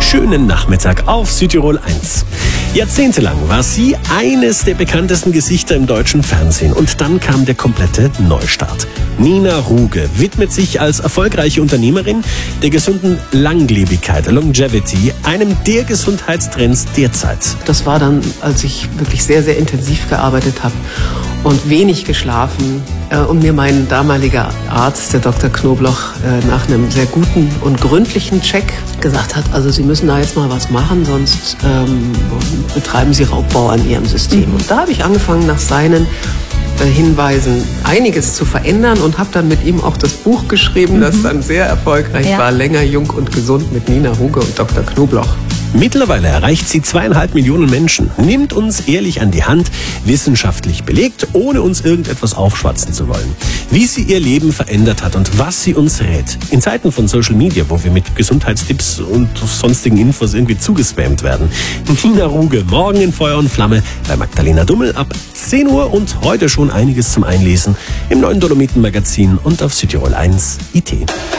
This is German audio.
schönen Nachmittag auf Südtirol 1. Jahrzehntelang war sie eines der bekanntesten Gesichter im deutschen Fernsehen und dann kam der komplette Neustart. Nina Ruge widmet sich als erfolgreiche Unternehmerin der gesunden Langlebigkeit, Longevity, einem der Gesundheitstrends derzeit. Das war dann, als ich wirklich sehr, sehr intensiv gearbeitet habe und wenig geschlafen und mir mein damaliger Arzt, der Dr. Knobloch, nach einem sehr guten und gründlichen Check gesagt hat, also Sie müssen da jetzt mal was machen, sonst betreiben Sie Raubbau an Ihrem System. Und da habe ich angefangen, nach seinen Hinweisen einiges zu verändern und habe dann mit ihm auch das Buch geschrieben, das dann sehr erfolgreich war, Länger, jung und gesund mit Nina Ruge und Dr. Knobloch. Mittlerweile erreicht sie 2,5 Millionen Menschen, nimmt uns ehrlich an die Hand, wissenschaftlich belegt, ohne uns irgendetwas aufschwatzen zu wollen. Wie sie ihr Leben verändert hat und was sie uns rät. In Zeiten von Social Media, wo wir mit Gesundheitstipps und sonstigen Infos irgendwie zugespammt werden. Nina Ruge, morgen in Feuer und Flamme bei Magdalena Dummel ab 10 Uhr und heute schon einiges zum Einlesen im neuen Dolomiten-Magazin und auf Südtirol 1 IT.